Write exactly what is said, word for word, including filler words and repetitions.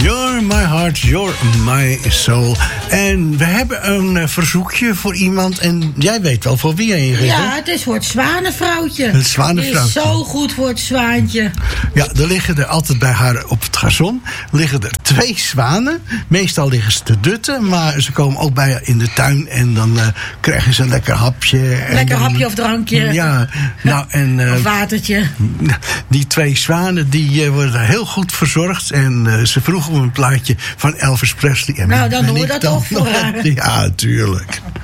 You're my heart, you're my soul. En we hebben een uh, verzoekje voor iemand. En jij weet wel voor wie heen gaat. Ja, het is voor het zwanenvrouwtje. Het zwanenvrouwtje. Het is zo goed voor het zwaantje. Ja, er liggen er altijd bij haar op het gazon liggen er twee zwanen. Meestal liggen ze te dutten, maar ze komen ook bij haar in de tuin. En dan uh, krijgen ze een lekker hapje. Lekker dan, hapje of drankje. Ja, nou en... Uh, of watertje. Die twee zwanen, die uh, worden heel goed verzorgd. En uh, ze vroegen om een plaatje van Elvis Presley. En nou, dan doen we dat toch voor haar. Ja, tuurlijk.